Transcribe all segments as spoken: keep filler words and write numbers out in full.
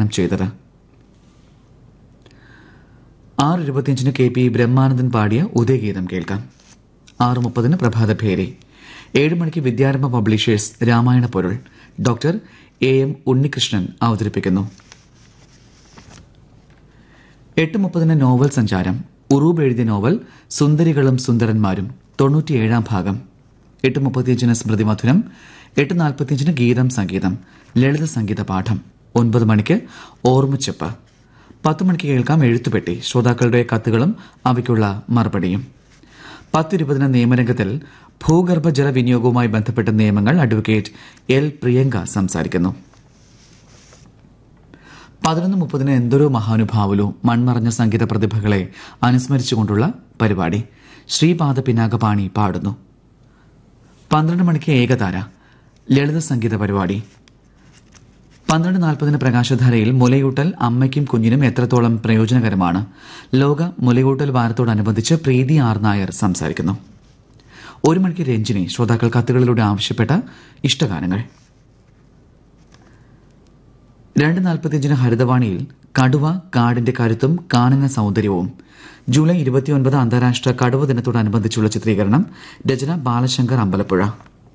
പാരായണം ചെയ്തത്. ആറ് ഇരുപത്തിയഞ്ചിന് കെ പി ബ്രഹ്മാനന്ദൻ പാടിയ ഉദയഗീതം കേൾക്കാം. ആറ് മുപ്പതിന് പ്രഭാതഭേരി. ഏഴ് മണിക്ക് വിദ്യാരംഭ പബ്ലിഷേഴ്സ് രാമായണ പൊരുൾ ഡോക്ടർ എ എം ഉണ്ണികൃഷ്ണൻ അവതരിപ്പിക്കുന്നു. എട്ട് മുപ്പതിന് നോവൽ സഞ്ചാരം. ഉറൂബ് എഴുതിയ നോവൽ സുന്ദരികളും സുന്ദരന്മാരും തൊണ്ണൂറ്റിയേഴാം ഭാഗം. എട്ട് മുപ്പത്തിയഞ്ചിന് സ്മൃതി മധുരം. എട്ട് നാൽപ്പത്തിയഞ്ചിന് ഗീതം സംഗീതം ലളിത സംഗീത പാഠം. ഒൻപത് മണിക്ക് ഓർമ്മച്ചെപ്പ്. പത്ത് മണിക്ക് കേൾക്കാം എഴുത്തുപെട്ടി, ശ്രോതാക്കളുടെ കത്തുകളും അവയ്ക്കുള്ള മറുപടിയും. പത്തിരുപതിന് നിയമരംഗത്തിൽ ഭൂഗർഭജല വിനിയോഗവുമായി ബന്ധപ്പെട്ട നിയമങ്ങൾ അഡ്വക്കേറ്റ് എൽ പ്രിയങ്ക സംസാരിക്കുന്നു. പതിനൊന്ന് മുപ്പതിന് എന്തൊരു മഹാനുഭാവുലു മൺമറഞ്ഞ സംഗീത പ്രതിഭകളെ അനുസ്മരിച്ചുകൊണ്ടുള്ള പരിപാടി. ശ്രീപാദ പിനാകപാണി പാടുന്നു. പന്ത്രണ്ട് മണിക്ക് ഏകതാര ലളിത സംഗീത പരിപാടി. പന്ത്രണ്ട് നാൽപ്പതിന് പ്രകാശധാരയിൽ മുലയൂട്ടൽ അമ്മയ്ക്കും കുഞ്ഞിനും എത്രത്തോളം പ്രയോജനകരമാണ്, ലോക മുലയൂട്ടൽ വാരത്തോടനുബന്ധിച്ച് പ്രീതി ആർ നായർ സംസാരിക്കുന്നു. ഒരു മണിക്ക് രഞ്ജിനി, ശ്രോതാക്കൾ കത്തുകളിലൂടെ ആവശ്യപ്പെട്ട ഇഷ്ടഗാനങ്ങൾ. രണ്ട് നാൽപ്പത്തിയഞ്ചിന് ഹരിതവാണിയിൽ കടുവ കാടിന്റെ കരുത്തും കാനന സൗന്ദര്യവും. ജൂലൈ ഇരുപത്തിയൊൻപത് അന്താരാഷ്ട്ര കടുവ ദിനത്തോടനുബന്ധിച്ചുള്ള ചിത്രീകരണം. രചന ബാലശങ്കർ അമ്പലപ്പുഴ.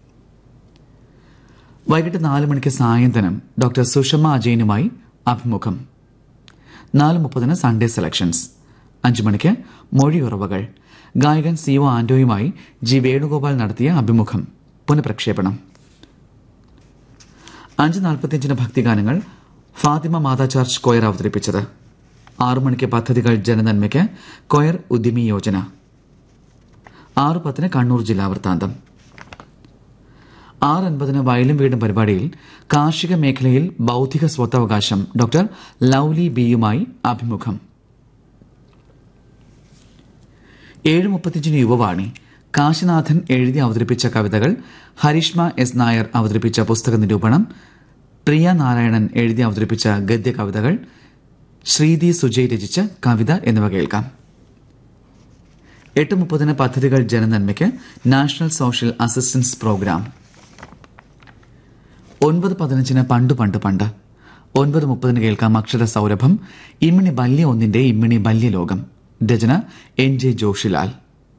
വൈകിട്ട് നാല് മണിക്ക് സായന്തനം ഡോക്ടർ സുഷമ അജയനുമായി അഭിമുഖം. നാല് മുപ്പതിന് സൺഡേ സെലക്ഷൻസ്. അഞ്ചു മണിക്ക് മൊഴിയുറവകൾ. ഗായകൻ സി ഒ ആന്റോയുമായി ജി വേണുഗോപാൽ നടത്തിയ അഭിമുഖം പുനഃപ്രക്ഷേപണം. അഞ്ച് നാൽപ്പത്തിയഞ്ചിന് ഭക്തിഗാനങ്ങൾ ഫാത്തിമ മാതാ ചർച്ച് കൊയർ അവതരിപ്പിച്ചത്. ആറു മണിക്ക് പദ്ധതികൾ ജനനന്മയ്ക്ക് കൊയർ ഉദ്യമി യോജന. ആറ് പത്തിന് കണ്ണൂർ ജില്ലാ വൃത്താന്തം. ആറ് അൻപതിന് വയലും വീടും പരിപാടിയിൽ കാർഷിക മേഖലയിൽ ബൌദ്ധിക സ്വത്തവകാശം ഡോക്ടർ ലൌലി ബിയുമായി അഭിമുഖം. ഏഴ് മുപ്പത്തിയഞ്ചിന് യുവവാണി. കാശിനാഥൻ എഴുതി അവതരിപ്പിച്ച കവിതകൾ, ഹരിഷ്മ എസ് നായർ അവതരിപ്പിച്ച പുസ്തക നിരൂപണം, പ്രിയ നാരായണൻ എഴുതി അവതരിപ്പിച്ച ഗദ്യ കവിതകൾ, ശ്രീതി സുജയ് രചിച്ച കവിത എന്നിവ കേൾക്കാം. എട്ട് മുപ്പതിന് പദ്ധതികൾ ജനനന്മയ്ക്ക് നാഷണൽ സോഷ്യൽ അസിസ്റ്റൻസ് പ്രോഗ്രാം. ഒൻപത് പതിനഞ്ചിന് പണ്ട് പണ്ട് പണ്ട്. ഒൻപത് മുപ്പതിന് കേൾക്കാം അക്ഷര സൗരഭം. ഇമ്മിണി ബല്യ ഒന്നിന്റെ ഇമ്മിണി ബല്യലോകം. രചന എൻ ജെ ജോഷിലാൽ.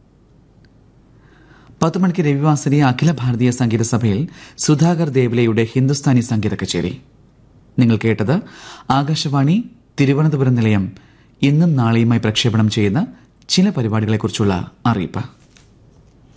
പത്ത് മണിക്ക് രവിവാസരി അഖില ഭാരതീയ സംഗീത സഭയിൽ സുധാകർ ദേവ്ലയുടെ ഹിന്ദുസ്ഥാനി സംഗീത കച്ചേരി. നിങ്ങൾ കേട്ടത് ആകാശവാണി തിരുവനന്തപുരം നിലയം ഇന്നും നാളെയുമായി പ്രക്ഷേപണം ചെയ്യുന്ന ചില പരിപാടികളെക്കുറിച്ചുള്ള അറിയിപ്പ്.